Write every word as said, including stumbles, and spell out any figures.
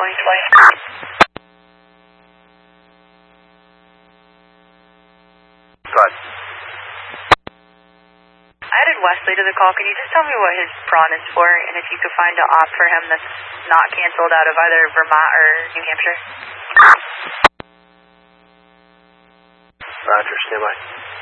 twenty. Go ahead. I added Wesley to the call. Can you just tell me what his prawn is for, and if you could find an op for him that's not canceled out of either Vermont or New Hampshire? Roger, stand by.